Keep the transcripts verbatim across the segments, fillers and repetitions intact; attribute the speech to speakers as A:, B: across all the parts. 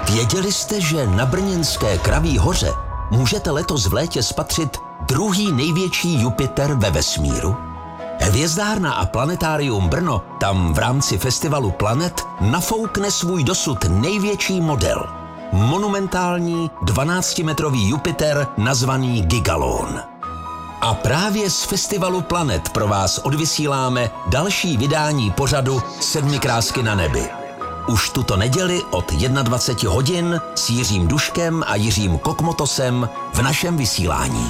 A: Věděli jste, že na brněnské Kraví hoře můžete letos v létě spatřit druhý největší Jupiter ve vesmíru? Hvězdárna a planetárium Brno tam v rámci festivalu Planet nafoukne svůj dosud největší model. Monumentální dvanáctimetrový Jupiter nazvaný Gigalon. A právě z festivalu Planet pro vás odvysíláme další vydání pořadu Sedmi krásky na nebi. Už tuto neděli od dvacet jedna hodin s Jiřím Duškem a Jiřím Kokmotosem v našem vysílání.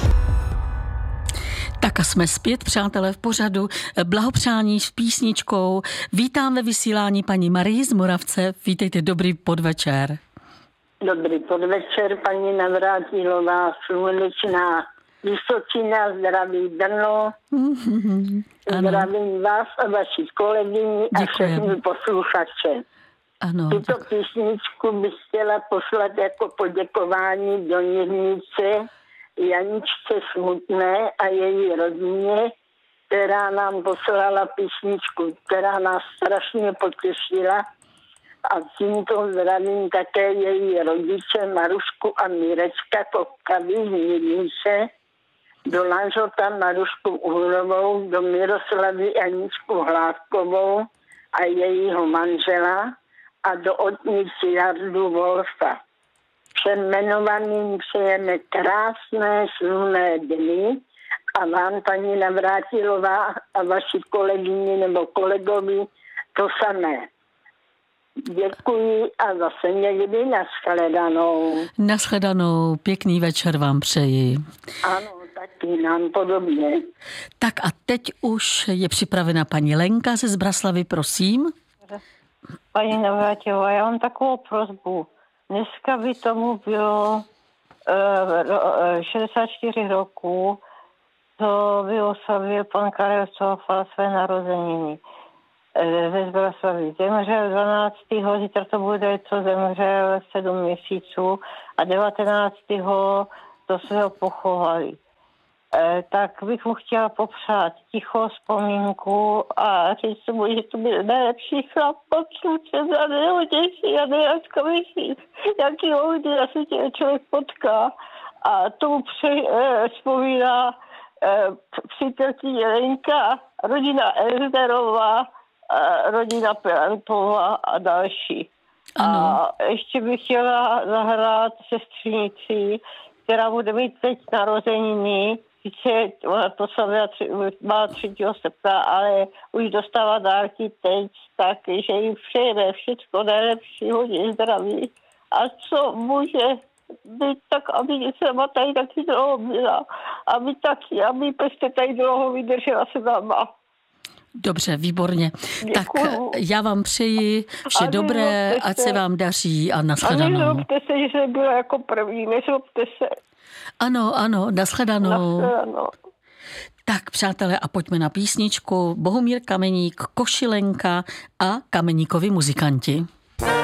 B: Tak a jsme zpět, přátelé, v pořadu. Blahopřání s písničkou. Vítám ve vysílání paní Marii z Moravce. Vítejte, dobrý podvečer.
C: Dobrý podvečer, paní Navrátilová, slunečná Vysočina, zdraví Brno. Mm-hmm. Zdravím vás a vaši kolegyni a všechny posluchače.
B: Ano,
C: tuto
B: tak...
C: písničku bych chtěla poslat jako poděkování do Nirnice Janičce Smutné a její rodině, která nám poslala písničku, která nás strašně potěšila. A tímto zdravím také její rodiče Marušku a Mirečka Kopkavy z Nirnice, do Lanžota Marušku Uhrovou, do Miroslavy Aničku Hlávkovou a jejího manžela a do otnici Jardu Wolfa. Všem jmenovaným přejeme krásné slunné dny a vám, paní Navrátilová, a vaši kolegyni nebo kolegovi to samé. Děkuji a zase někdy nashledanou.
B: Nashledanou, pěkný večer vám přeji.
C: Ano, taky nám podobně.
B: Tak a teď už je připravena paní Lenka ze Zbraslavy, prosím.
D: Paní Navrátilová, já mám takovou prosbu. Dneska by tomu bylo uh, šedesát čtyři roků, co vyoslavil pan Karel Coufal své narozeniny ze Zbraslavy. Zemřel dvanáctého zítra to bude, co zemřel sedm měsíců a devatenáctého to se ho pochovali. E, tak bych mu chtěla popřát tichou vzpomínku a říct mu, že to byl nejlepší chlap pod sluncem a nejhodnější a nejlaskavější, jaký hodí na světě člověk potká. A tomu pře, e, vzpomíná e, přítelkyně Lenka, rodina Elznerová, e, rodina Pelantová a další. Ano. A ještě bych chtěla zahrát sestřenici, která bude mít teď narozeniny. Sice ona to slavila má třetího srpna, ale už dostává dárky teď, takže jim přejeme všechno nejlepší, hodně zdraví. A co může být tak, aby sama tady taky dlouho byla, aby taky, aby prostě tady dlouho vydržela se náma.
B: Dobře, výborně.
D: Děkuju.
B: Tak já vám přeji vše a dobré, ať se vám daří a nashledanou.
D: A nezlobte se, že jsem byla jako první, nezlobte se.
B: Ano, ano, nashledanou.
D: Nashledanou.
B: Tak, přátelé, a pojďme na písničku. Bohumír Kameník, Košilenka a Kameníkovi muzikanti.